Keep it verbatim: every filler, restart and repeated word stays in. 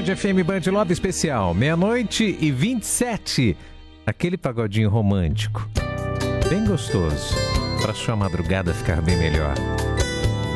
Band F M, Band Love Especial, meia-noite e vinte e sete. Aquele pagodinho romântico, bem gostoso, para sua madrugada ficar bem melhor.